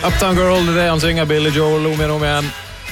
Uptown Girl, det han synger Billy Joel om igjen.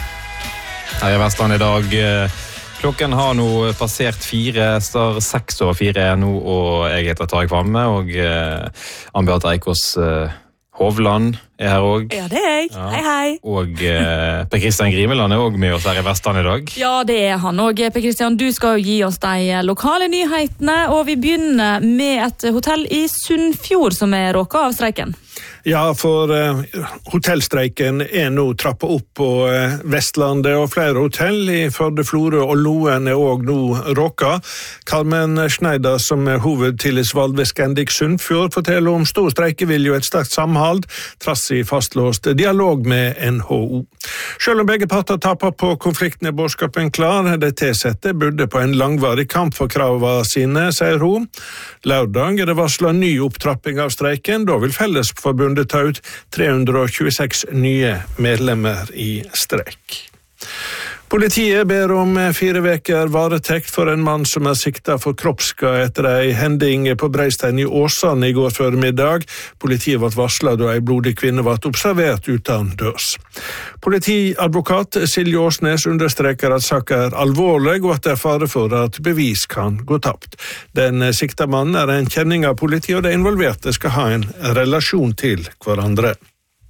Her I Vestland I dag. Klokken har nå passert 4, står 6:04 nå, og jeg heter Tarek Kvamme, og Ann-Beate Eikås Hovland her også. Ja, det jeg. Ja. Hei, hei. Og Per Kristian Grimeland også med oss her I Vestland I dag. Ja, det han også. Per Kristian, du skal jo gi oss de lokale nyhetene, og vi begynner med et hotell I Sunnfjord som råket av streiken. Ja, for hotellstreiken nå trappet opp på Vestlandet, og flere hotell I Førde, Florø og Loen også nå råket. Carmen Schneider, som hovedtillitsvalgt ved Scandic Sunnfjord, forteller om stor streikevilje og et sterkt samhold, trass I fastlåst dialog med NHO. Selv om begge parter taper på konflikten bådskapen klar, de tilsatte burde på en langvarig kamp for kravene sine, sier hun. Lørdag det varslet ny opptrapping av streiken, da vil Fellesforbundet ta ut 326 nye medlemmer I streik. Politiet ber om 4 veker varetekt for en mann som siktet for kroppsskade etter en hending på Breistein I Åsane I går formiddag. Politiet ble varslet da en blodig kvinne ble observert uten dørs. Politiadvokat Silje Åsnes understreker at saken alvorlig og at det fare for at bevis kan gå tapt. Den siktede mannen en kjenning av politiet, og de involverte skal ha en relasjon til hverandre.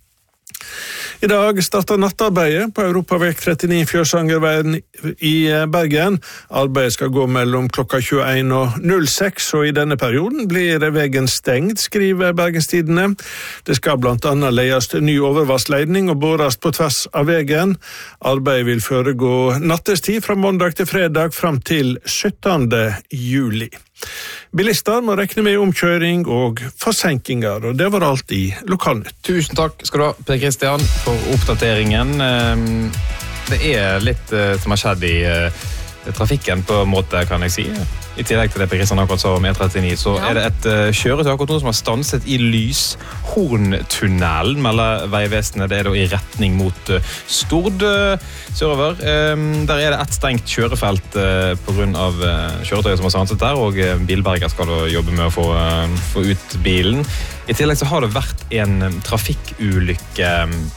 I dag starter nattarbeidet på Europavek 39 Fjørsangerveien I Bergen. Arbeidet skal gå mellom klokka 21 og 06, og I denne perioden blir veien stengt, skriver Bergenstidene. Det skal blant annet leies ny overvassledning og båres på tvers av veien. Arbeidet vil foregå nattestid fra mandag til fredag frem til 17. juli. Bilister må rekne med omkjøring og forsenkinger, og det var alt I Lokalnytt. Tusen takk skal du ha, Per Kristian, for oppdateringen. Det litt som har skjedd I trafikken på en måte, kan jeg si. I tillegg til det Per Kristian akkurat sa om E39, så det et kjøretøy akkurat nå som har stanset I Lyshorntunnelen mellom Veivesenet. Det da I retning mot Stord sørover. Der det et stengt kjørefelt på grunn av kjøretøyet som har stanset der, og Bilberger skal da jobbe med å få ut bilen. I tillegg så har det vært en trafikkulykke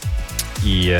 I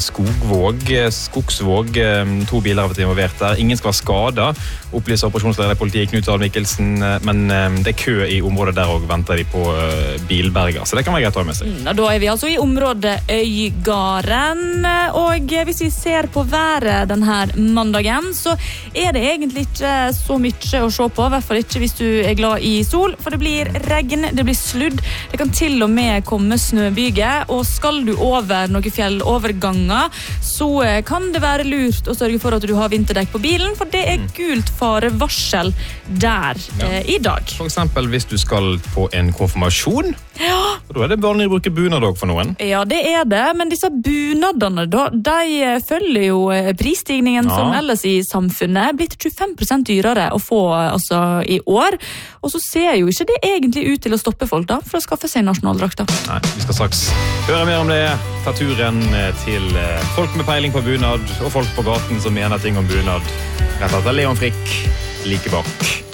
Skogsvåg. 2 biler har vært involvert der. Ingen skal være skadet, opplyser operasjonsleder I politiet Knut Dahl Mikkelsen, men det kø I området der, og venter de på Bilberger, så det kan være greit å ha med seg. Da vi altså I området Øygarden, og hvis vi ser på været denne mandagen, så det egentlig ikke så mye å se på, I hvert fall ikke hvis du glad I sol, for det blir regn, det blir sludd, det kan til og med komme snøbyge, og skal du over noen fjelloverganger, så kan det være lurt å sørge for at du har vinterdekk på bilen, for det gult farevarsel der I dag. For eksempel hvis du skal på en konfirmasjon, da det vanlig å bruke bunad for noen. Ja, det det, men disse bunadene da, de følger jo prisstigningen som ellers I samfunnet, blitt 25% dyrere å få altså, I år, og så ser jo ikke det egentlig ut til å stoppe folk da, for å skaffe seg nasjonaldrakter. Nei, vi skal straks høre mer om det, ta turen til folk med peiling på bunad, og folk på gaten som mener ting om bunad. Rett og slett Leon Frikk, like bak.